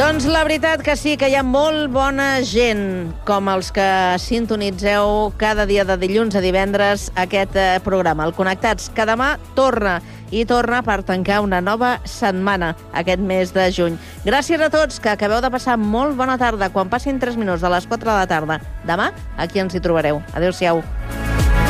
Doncs la veritat que sí, que hi ha molt bona gent, com els que sintonitzeu cada dia de dilluns a divendres aquest programa, el Connectats, que demà torna per tancar una nova setmana aquest mes de juny. Gràcies a tots, que acabeu de passar molt bona tarda. Quan passin 3 minuts de les 4 de la tarda, demà, aquí ens hi trobareu. Adéu-siau.